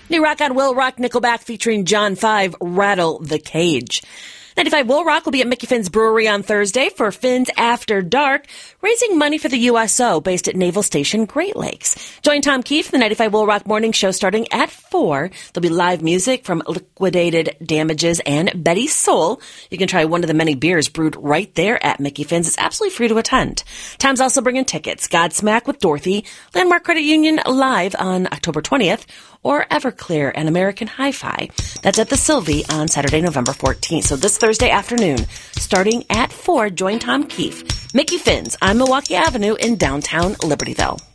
New rock on Will Rock, Nickelback featuring John 5, Rattle the Cage. 95 Will Rock will be at Mickey Finn's Brewery on Thursday for Finn's After Dark, raising money for the USO based at Naval Station Great Lakes. Join Tom Keefe for the 95 Will Rock morning show starting at 4. There'll be live music from Liquidated Damages and Betty Soul. You can try one of the many beers brewed right there at Mickey Finn's. It's absolutely free to attend. Tom's also bringing tickets. Godsmack with Dorothy, Landmark Credit Union live on October 20th, or Everclear and American Hi-Fi. That's at the Sylvie on Saturday, November 14th. So this Thursday afternoon, starting at 4, join Tom Keefe, Mickey Finn's on Milwaukee Avenue in downtown Libertyville.